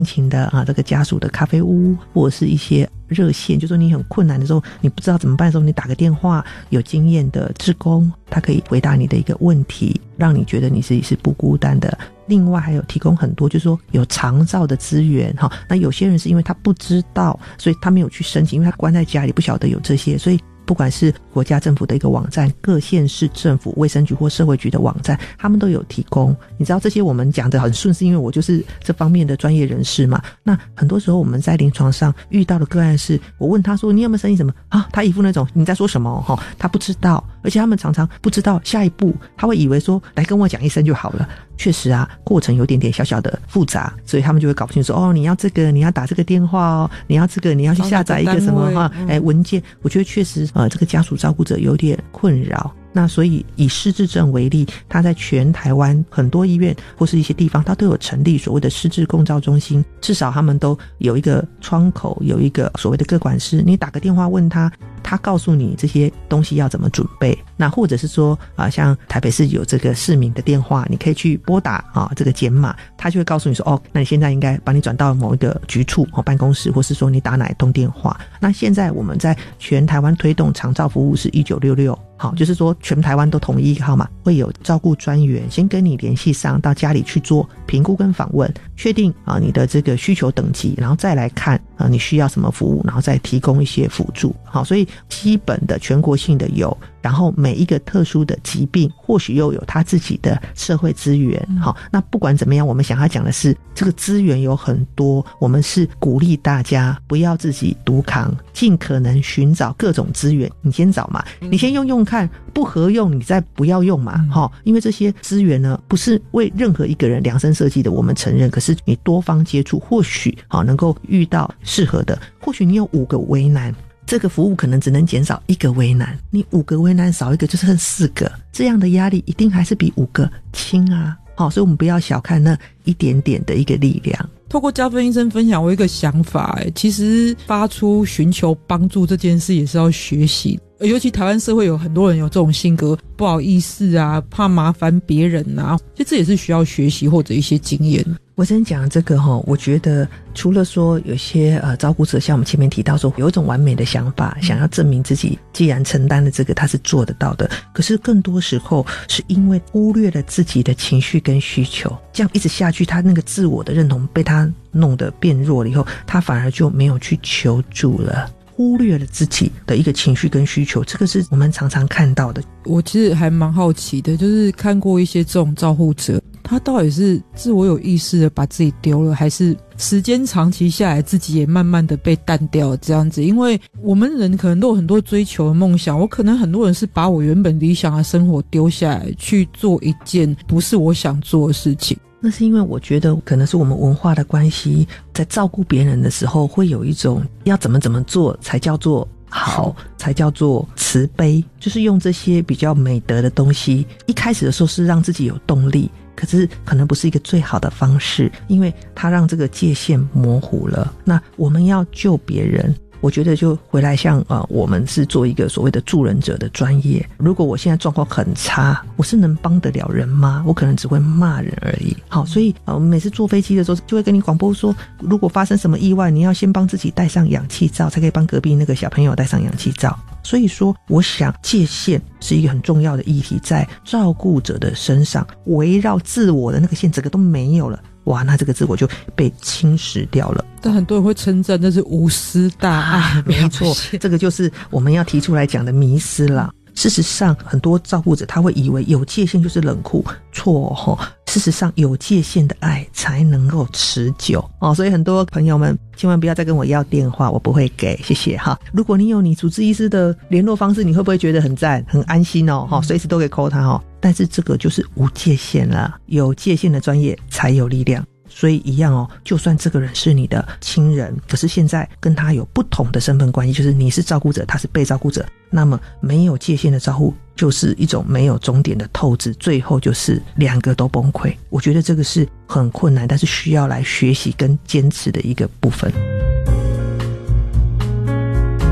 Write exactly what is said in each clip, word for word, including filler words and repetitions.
情的啊，这个家属的咖啡屋，或者是一些热线，就说你很困难的时候，你不知道怎么办的时候，你打个电话，有经验的志工他可以回答你的一个问题，让你觉得你自己是不孤单的。另外还有提供很多就是说有长照的资源，那有些人是因为他不知道，所以他没有去申请，因为他关在家里不晓得有这些，所以不管是国家政府的一个网站，各县市政府卫生局或社会局的网站，他们都有提供。你知道这些我们讲得很顺，是因为我就是这方面的专业人士嘛。那很多时候我们在临床上遇到的个案是，我问他说你有没有申请什么啊？他一副那种你在说什么齁，他不知道，而且他们常常不知道下一步，他会以为说来跟我讲一声就好了。确实啊，过程有点点小小的复杂，所以他们就会搞不清楚说哦，你要这个，你要打这个电话哦，你要这个，你要去下载一个什么哈，哎、嗯、文件。我觉得确实呃，这个家属照顾者有点困扰。那所以以失智症为例，他在全台湾很多医院或是一些地方，他都有成立所谓的失智共照中心，至少他们都有一个窗口，有一个所谓的个管师，你打个电话问他，他告诉你这些东西要怎么准备。那或者是说啊，像台北市有这个市民的电话，你可以去拨打啊这个简码，他就会告诉你说哦，那你现在应该把你转到某一个局处哦办公室，或是说你打哪一通电话。那现在我们在全台湾推动长照服务是一九六六。好，就是说全台湾都统一一号码，会有照顾专员先跟你联系上，到家里去做评估跟访问，确定啊你的这个需求等级，然后再来看啊你需要什么服务，然后再提供一些辅助。好，所以基本的全国性的有，然后每一个特殊的疾病或许又有他自己的社会资源。好，那不管怎么样，我们想要讲的是这个资源有很多，我们是鼓励大家不要自己独扛，尽可能寻找各种资源，你先找嘛，你先用用看，不合用你再不要用嘛。齁，因为这些资源呢不是为任何一个人量身设计的，我们承认，可是你多方接触，或许好能够遇到适合的。或许你有五个为难，这个服务可能只能减少一个为难，你五个为难少一个就剩四个，这样的压力一定还是比五个轻啊。好，所以我们不要小看那一点点的一个力量。 透过嘉芬医生分享，我有一个想法，其实发出寻求帮助这件事也是要学习，尤其台湾社会有很多人有这种性格，不好意思啊，怕麻烦别人啊，其实这也是需要学习或者一些经验。 我先讲这个齁，我觉得除了说有些呃照顾者像我们前面提到说有一种完美的想法，想要证明自己既然承担了这个他是做得到的，可是更多时候是因为忽略了自己的情绪跟需求，这样一直下去，他那个自我的认同被他弄得变弱了以后，他反而就没有去求助了，忽略了自己的一个情绪跟需求，这个是我们常常看到的。 我其实还蛮好奇的，就是看过一些这种照护者，他到底是自我有意识的把自己丢了，还是时间长期下来自己也慢慢的被淡掉这样子？因为我们人可能都有很多追求的梦想，我可能很多人是把我原本理想的生活丢下来去做一件不是我想做的事情。 那是因为我觉得可能是我们文化的关系，在照顾别人的时候会有一种要怎么怎么做才叫做好，才叫做慈悲，就是用这些比较美德的东西，一开始的时候是让自己有动力，可是可能不是一个最好的方式，因为它让这个界限模糊了。那我们要救别人，我觉得就回来像呃，我们是做一个所谓的助人者的专业。如果我现在状况很差，我是能帮得了人吗？我可能只会骂人而已。好，所以呃，我们每次坐飞机的时候就会跟你广播说，如果发生什么意外，你要先帮自己戴上氧气罩，才可以帮隔壁那个小朋友戴上氧气罩。所以说我想界限是一个很重要的议题，在照顾者的身上围绕自我的那个线整个都没有了，哇，那这个自我就被侵蚀掉了。 但很多人会称赞这是无私大爱、啊、 没错，这个就是我们要提出来讲的迷思啦。事实上很多照顾者他会以为有界限就是冷酷，错齁，事实上有界限的爱才能够持久哦。所以很多朋友们千万不要再跟我要电话，我不会给，谢谢哈。如果你有你主治医师的联络方式，你会不会觉得很赞很安心哦？哈，随时都可以 call 他哦。但是这个就是无界限了，有界限的专业才有力量。所以一样哦，就算这个人是你的亲人，可是现在跟他有不同的身份关系，就是你是照顾者，他是被照顾者，那么没有界限的照顾就是一种没有终点的透支，最后就是两个都崩溃。我觉得这个是很困难，但是需要来学习跟坚持的一个部分。 在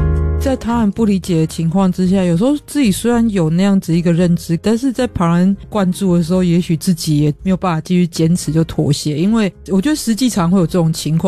在他人不理解的情况之下，有时候自己虽然有那样子一个认知，但是在旁人灌注的时候，也许自己也没有办法继续坚持就妥协，因为我觉得实际常会有这种情况。